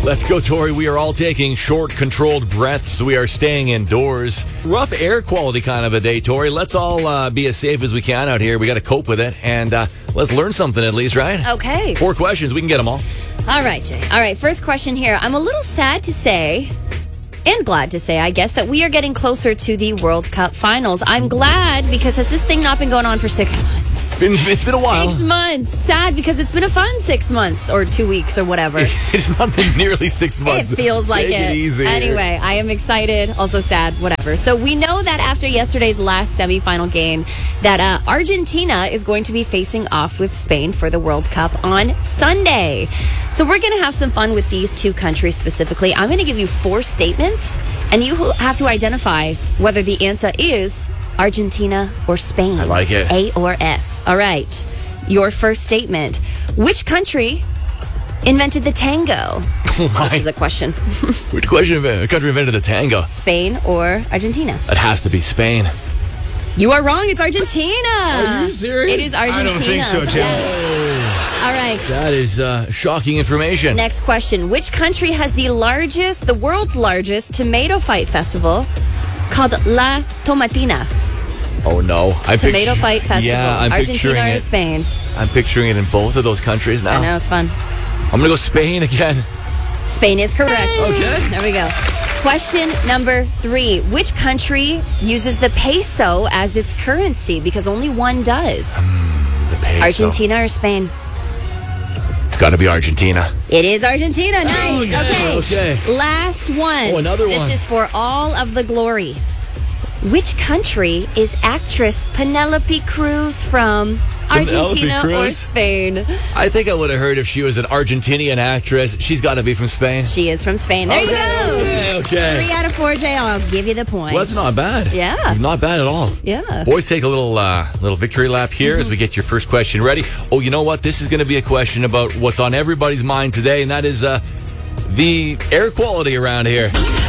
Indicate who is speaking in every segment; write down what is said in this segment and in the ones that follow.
Speaker 1: Let's go, Tori. We are all taking short, controlled breaths. We are staying indoors. Rough air quality kind of a day, Tori. Let's all be as safe as we can out here. We got to cope with it. And let's learn something at least, right?
Speaker 2: Okay.
Speaker 1: 4 questions. We can get them all.
Speaker 2: All right, Jay. All right, first question here. I'm a little sad to say, and glad to say, I guess, that we are getting closer to the World Cup finals. I'm glad because has this thing not been going on for 6 months?
Speaker 1: It's been a while.
Speaker 2: 6 months. Sad because it's been a fun 6 months or 2 weeks or whatever.
Speaker 1: It's not been nearly 6 months.
Speaker 2: It feels like
Speaker 1: Take it easy.
Speaker 2: Anyway, I am excited, also sad, whatever. So we know that after yesterday's last semifinal game that Argentina is going to be facing off with Spain for the World Cup on Sunday. So we're going to have some fun with these two countries specifically. I'm going to give you 4 statements, and you have to identify whether the answer is Argentina or Spain.
Speaker 1: I like it.
Speaker 2: A or S. All right. Your first statement. Which country invented the tango?
Speaker 1: Oh,
Speaker 2: this is a question.
Speaker 1: Which country invented the tango?
Speaker 2: Spain or Argentina?
Speaker 1: It has to be Spain.
Speaker 2: You are wrong. It's Argentina.
Speaker 1: Are you serious?
Speaker 2: It is Argentina.
Speaker 3: I don't think so, Jim.
Speaker 2: All right.
Speaker 1: That is shocking information.
Speaker 2: Next question. Which country has the world's largest tomato fight festival called La Tomatina?
Speaker 1: Oh, no.
Speaker 2: Tomato fight festival.
Speaker 1: Yeah, I'm picturing
Speaker 2: Argentina or
Speaker 1: it.
Speaker 2: Spain?
Speaker 1: I'm picturing it in both of those countries now.
Speaker 2: I know, it's fun.
Speaker 1: I'm going to go Spain again.
Speaker 2: Spain is correct.
Speaker 1: Okay.
Speaker 2: There we go. Question number 3. Which country uses the peso as its currency? Because only one does.
Speaker 1: The peso.
Speaker 2: Argentina or Spain?
Speaker 1: It's got to be Argentina.
Speaker 2: It is Argentina. Nice.
Speaker 1: Okay.
Speaker 2: Last one.
Speaker 1: Oh, another one.
Speaker 2: This is for all of the glory. Which country is actress Penelope Cruz from? Argentina or Spain?
Speaker 1: I think I would have heard if she was an Argentinian actress. She's got to be from Spain.
Speaker 2: She is from Spain. There you go.
Speaker 1: Okay.
Speaker 2: 3 out of 4, Jay. I'll give you the point.
Speaker 1: Well, that's not bad.
Speaker 2: Yeah.
Speaker 1: Not bad at all.
Speaker 2: Yeah.
Speaker 1: Boys, take a little victory lap here as we get your first question ready. Oh, you know what? This is going to be a question about what's on everybody's mind today, and that is the air quality around here.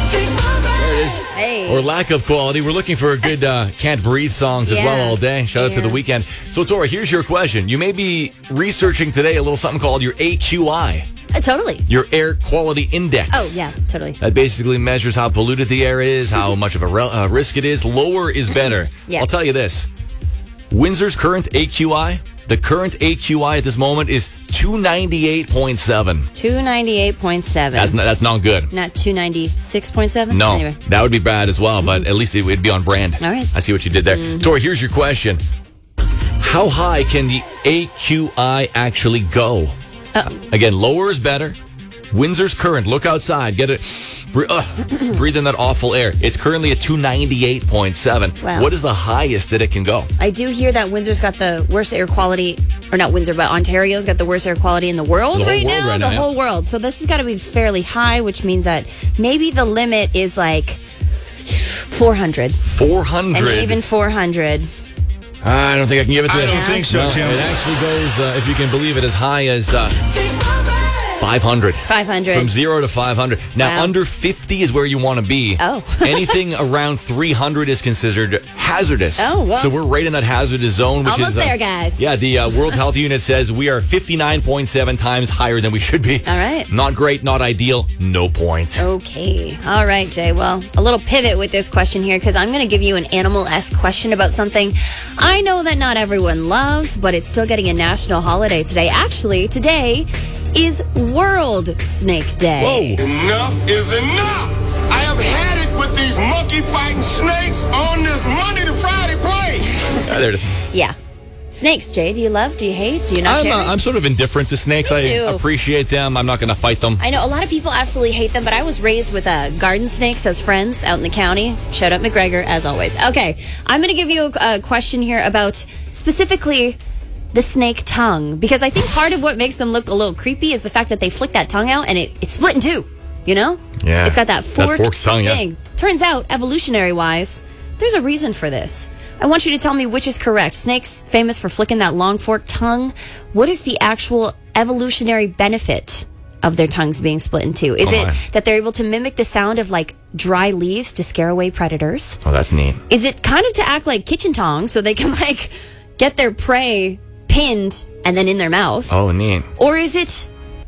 Speaker 1: There it is.
Speaker 2: Hey.
Speaker 1: Or lack of quality. We're looking for a good Can't Breathe songs as well all day. Shout out to the weekend. So, Tora, here's your question. You may be researching today a little something called your AQI.
Speaker 2: Totally.
Speaker 1: Your air quality index.
Speaker 2: Oh, yeah, totally.
Speaker 1: That basically measures how polluted the air is, how much of a risk it is. Lower is better.
Speaker 2: Yeah.
Speaker 1: I'll tell you this. Windsor's current AQI, the current AQI at this moment is 298.7.
Speaker 2: 298.7.
Speaker 1: That's not good.
Speaker 2: Not 296.7?
Speaker 1: No,
Speaker 2: Anyway.
Speaker 1: that would be bad as well, but at least it would be on brand.
Speaker 2: All right.
Speaker 1: I see what you did there. Tori, here's your question. How high can the AQI actually go? Again, lower is better. Windsor's current, look outside, get it, breathe in that awful air. It's currently at 298.7.
Speaker 2: Wow.
Speaker 1: What is the highest that it can go?
Speaker 2: I do hear that Windsor's got the worst air quality, or not Windsor, but Ontario's got the worst air quality in the world right now. The whole world. So this has got to be fairly high, which means that maybe the limit is like 400.
Speaker 1: 400.
Speaker 2: And even 400.
Speaker 1: I don't think I can give it to you.
Speaker 3: I don't think so,
Speaker 1: No,
Speaker 3: Jim.
Speaker 1: it actually goes, if you can believe it, as high as 500.
Speaker 2: 500.
Speaker 1: From 0 to 500. Now,
Speaker 2: Wow.
Speaker 1: under 50 is where you want to be.
Speaker 2: Oh.
Speaker 1: Anything around 300 is considered hazardous.
Speaker 2: Oh, well.
Speaker 1: So we're right in that hazardous zone. Which
Speaker 2: Almost
Speaker 1: is,
Speaker 2: there, guys.
Speaker 1: Yeah, the World Health Unit says we are 59.7 times higher than we should be.
Speaker 2: All right.
Speaker 1: Not great, not ideal, no point.
Speaker 2: Okay. All right, Jay. Well, a little pivot with this question here because I'm going to give you an animal-esque question about something I know that not everyone loves, but it's still getting a national holiday today. Actually, today is World Snake Day.
Speaker 1: Whoa.
Speaker 4: Enough is enough. I have had it with these monkey fighting snakes on this Monday to Friday plane.
Speaker 1: There it is.
Speaker 2: Yeah. Snakes, Jay. Do you love? Do you hate? Do you not care?
Speaker 1: I'm sort of indifferent to snakes.
Speaker 2: Me
Speaker 1: I
Speaker 2: too.
Speaker 1: appreciate them. I'm not going to fight them.
Speaker 2: I know a lot of people absolutely hate them, but I was raised with garden snakes as friends out in the county. Shout out McGregor, as always. Okay, I'm going to give you a question here about specifically the snake tongue, because I think part of what makes them look a little creepy is the fact that they flick that tongue out and it's split in two, you know?
Speaker 1: Yeah.
Speaker 2: It's got that forked
Speaker 1: tongue, yeah.
Speaker 2: thing. Turns out, evolutionary-wise, there's a reason for this. I want you to tell me which is correct. Snakes famous for flicking that long forked tongue. What is the actual evolutionary benefit of their tongues being split in two? Is it that they're able to mimic the sound of like dry leaves to scare away predators?
Speaker 1: Oh, that's neat.
Speaker 2: Is it kind of to act like kitchen tongs so they can like get their prey pinned and then in their mouth?
Speaker 1: Oh, neat.
Speaker 2: Or is it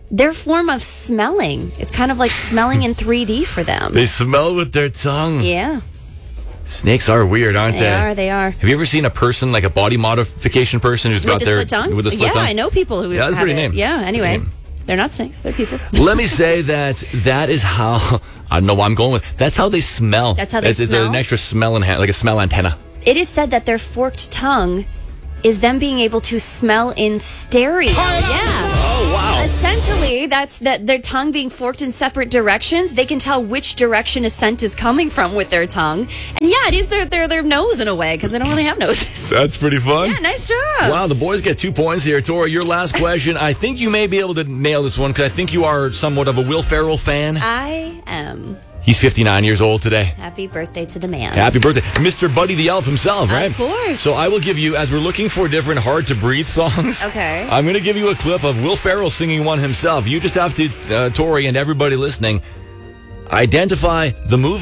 Speaker 2: their form of smelling. It's kind of like smelling in 3D for them.
Speaker 1: They smell with their tongue.
Speaker 2: Yeah.
Speaker 1: Snakes are weird, aren't they?
Speaker 2: They are.
Speaker 1: Have you ever seen a person, like a body modification person who's got their...
Speaker 2: Split tongue?
Speaker 1: With a split tongue?
Speaker 2: Yeah, I know people who
Speaker 1: that's
Speaker 2: have
Speaker 1: pretty
Speaker 2: it.
Speaker 1: neat.
Speaker 2: Yeah, anyway. They're not snakes. They're people.
Speaker 1: Let me say that is how... I don't know what I'm going with. That's how they smell.
Speaker 2: That's how they
Speaker 1: It's
Speaker 2: smell?
Speaker 1: an extra smell, like a smell antenna.
Speaker 2: It is said that their forked tongue is them being able to smell in stereo. Yeah.
Speaker 1: Oh, wow.
Speaker 2: Essentially, that's that their tongue being forked in separate directions. They can tell which direction a scent is coming from with their tongue. And yeah, it is their nose in a way, because they don't really have noses.
Speaker 1: That's pretty fun.
Speaker 2: Yeah, nice job.
Speaker 1: Wow, the boys get 2 points here. Tori, your last question. I think you may be able to nail this one, because I think you are somewhat of a Will Ferrell fan.
Speaker 2: I am.
Speaker 1: He's 59 years old today.
Speaker 2: Happy birthday to the man.
Speaker 1: Happy birthday. Mr. Buddy the Elf himself, right?
Speaker 2: Of course.
Speaker 1: So I will give you, as we're looking for different hard-to-breathe songs,
Speaker 2: Okay.
Speaker 1: I'm going to give you a clip of Will Ferrell singing one himself. You just have to, Tori and everybody listening, identify the movie.